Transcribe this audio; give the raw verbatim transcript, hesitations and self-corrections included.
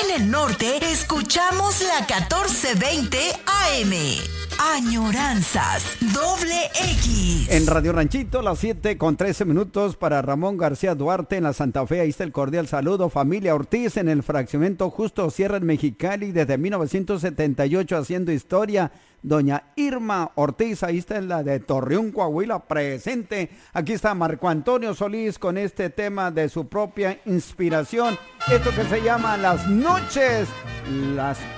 en el norte, escuchamos la catorce veinte A M. Añoranzas, doble X. En Radio Ranchito, las siete con trece minutos para Ramón García Duarte en la Santa Fe. Ahí está el cordial saludo. Familia Ortiz en el fraccionamiento Justo Sierra en Mexicali desde mil novecientos setenta y ocho haciendo historia. Doña Irma Ortiz, ahí está en la de Torreón, Coahuila, presente. Aquí está Marco Antonio Solís con este tema de su propia inspiración. Esto que se llama Las Noches, las